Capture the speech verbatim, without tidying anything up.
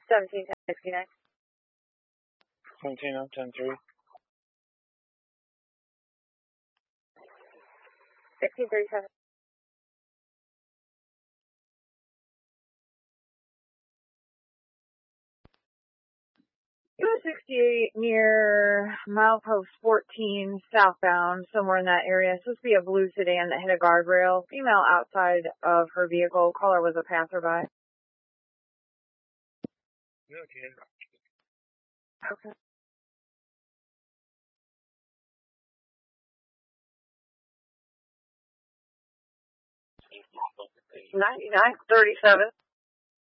seventeen sixty-nine. seventeen oh ten three. sixteen thirty-seven. U S sixty-eight near milepost fourteen southbound, somewhere in that area. It's supposed to be a blue sedan that hit a guardrail. Female outside of her vehicle. Caller was a passerby. Okay. Okay. ninety-nine thirty-seven.